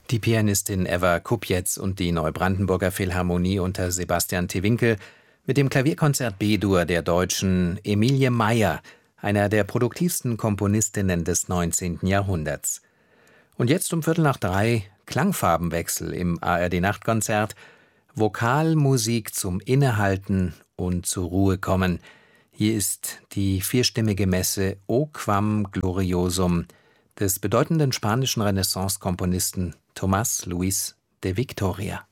Die Pianistin Eva Kupjetz und die Neubrandenburger Philharmonie unter Sebastian Tewinkel mit dem Klavierkonzert B-Dur der Deutschen Emilie Meyer, einer der produktivsten Komponistinnen des 19. Jahrhunderts. Und jetzt um 2:45 Klangfarbenwechsel im ARD-Nachtkonzert, Vokalmusik zum Innehalten und zur Ruhe kommen. Hier ist die vierstimmige Messe O Quam Gloriosum des bedeutenden spanischen Renaissance-Komponisten Tomás Luis de Victoria.